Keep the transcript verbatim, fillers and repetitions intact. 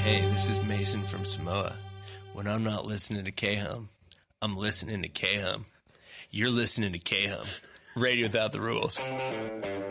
Hey, this is Mason from Samoa. When I'm not listening to K-Hum, I'm listening to K-Hum. You're listening to K-Hum. Radio without the rules.